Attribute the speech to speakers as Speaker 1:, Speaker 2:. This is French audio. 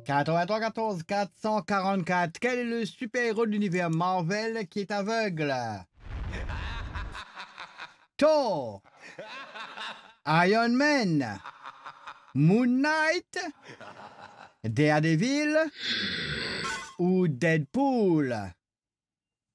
Speaker 1: 83 14 444. Quel est le super-héros de l'univers Marvel qui est aveugle? Thor, Iron Man, Moon Knight, Daredevil ou Deadpool?